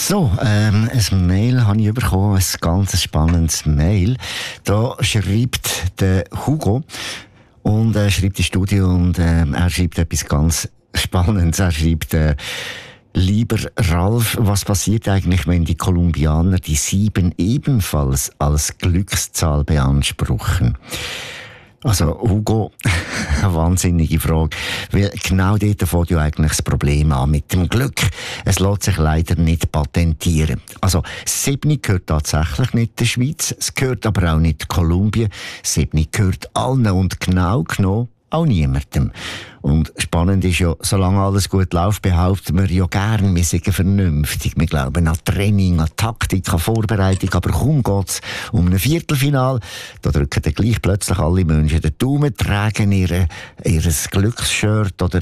So, ein Mail habe ich bekommen, ein ganz spannendes Mail. Da schreibt der Hugo und er schreibt ins Studio und er schreibt etwas ganz Spannendes. Er schreibt, lieber Ralf, was passiert eigentlich, wenn die Kolumbianer die 7 ebenfalls als Glückszahl beanspruchen? Also, Hugo, eine wahnsinnige Frage. Weil genau dort fängt ja eigentlich das Problem an mit dem Glück. Es lässt sich leider nicht patentieren. Also, 7 gehört tatsächlich nicht der Schweiz, es gehört aber auch nicht Kolumbien. 7 gehört allen und genau genommen auch niemandem. Und spannend ist ja, solange alles gut läuft, behaupten wir ja gern, wir seien vernünftig. Wir glauben an Training, an Taktik, an Vorbereitung, aber kaum geht's um ein Viertelfinal. Da drücken dann gleich plötzlich alle Menschen den Daumen, tragen ihr Glücksshirt oder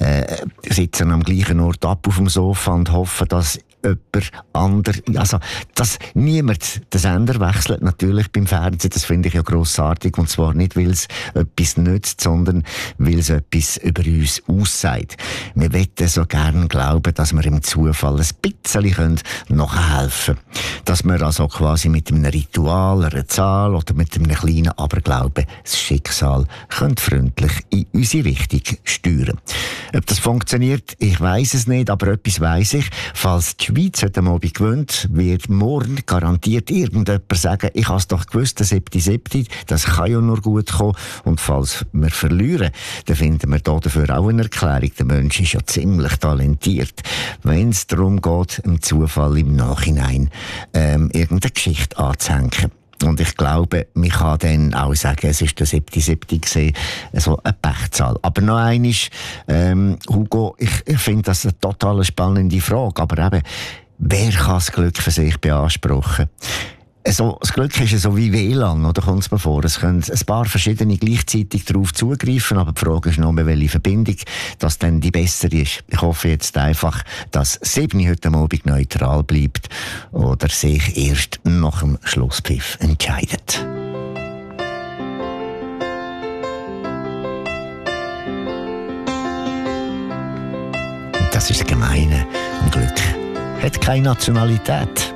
sitzen am gleichen Ort ab auf dem Sofa und hoffen, dass jemand anderes, also, dass niemand den Sender wechselt, natürlich beim Fernsehen, das finde ich ja grossartig, und zwar nicht, weil es etwas nützt, sondern weil es etwas über uns aussagt. Wir wollen so gerne glauben, dass wir im Zufall ein bisschen nachhelfen können. Dass wir also quasi mit einem Ritual, einer Zahl oder mit einem kleinen Aberglauben das Schicksal freundlich in unsere Richtung steuern. Ob das funktioniert, ich weiss es nicht, aber etwas weiss ich. Falls die Schweiz heute Abend gewinnt, wird morgen garantiert irgendjemand sagen, ich habe es doch gewusst, der 7.7., das kann ja nur gut kommen. Und falls wir verlieren, dann finden wir dafür auch eine Erklärung. Der Mensch ist ja ziemlich talentiert. Wenn es darum geht, im Zufall im Nachhinein irgendeine Geschichte anzuhängen. Und ich glaube, man kann dann auch sagen, es ist der 7.7. gesehen, so eine Pechzahl. Aber noch eines, Hugo, ich finde das eine total spannende Frage. Aber eben, wer kann das Glück für sich beanspruchen? Also, das Glück ist ja so wie WLAN, oder kommt es mir vor? Es können ein paar verschiedene gleichzeitig darauf zugreifen, aber die Frage ist nur, welche Verbindung das dann die bessere ist. Ich hoffe jetzt einfach, dass 7 heute Abend neutral bleibt oder sich erst nach dem Schlusspfiff entscheidet. Und das ist das Gemeine am Glück. Hat keine Nationalität.